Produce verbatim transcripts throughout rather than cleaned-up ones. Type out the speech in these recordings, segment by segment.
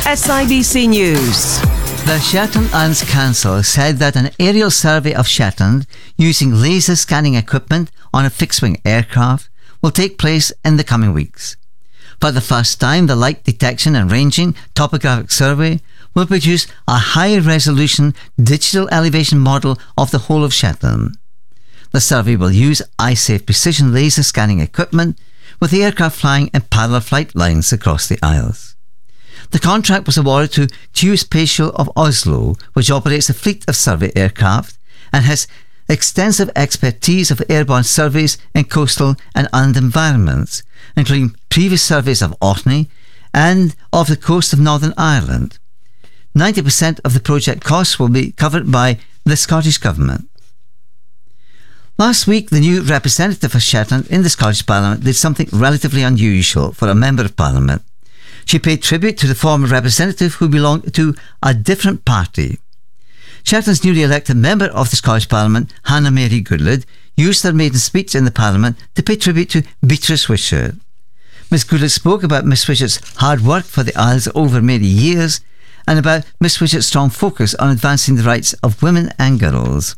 S I B C News. The Shetland Islands Council said that an aerial survey of Shetland using laser scanning equipment on a fixed-wing aircraft will take place in the coming weeks. For the first time, the Light Detection and Ranging Topographic Survey will produce a high-resolution digital elevation model of the whole of Shetland. The survey will use eye-safe precision laser scanning equipment, with the aircraft flying in parallel flight lines across the Isles. The contract was awarded to Geospatial of Oslo, which operates a fleet of survey aircraft and has extensive expertise of airborne surveys in coastal and inland environments, including previous surveys of Orkney and of the coast of Northern Ireland. ninety percent of the project costs will be covered by the Scottish Government. Last week, the new representative for Shetland in the Scottish Parliament did something relatively unusual for a Member of Parliament. She paid tribute to the former representative who belonged to a different party. Shetland's newly elected member of the Scottish Parliament, Hannah Mary Goodlad, used her maiden speech in the Parliament to pay tribute to Beatrice Wishart. Miss Goodlad spoke about Miss Wishart's hard work for the Isles over many years and about Miss Wishart's strong focus on advancing the rights of women and girls.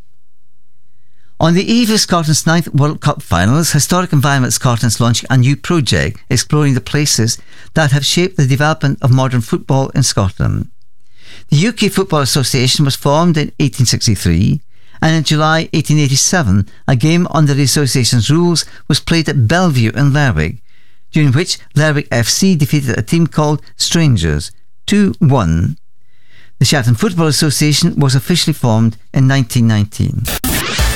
On the eve of Scotland's ninth World Cup finals, Historic Environment Scotland is launching a new project exploring the places that have shaped the development of modern football in Scotland. The U K Football Association was formed in eighteen sixty-three, and in July eighteen eighty-seven, a game under the association's rules was played at Bellevue in Lerwick, during which Lerwick F C defeated a team called Strangers two one. The Shetland Football Association was officially formed in nineteen nineteen.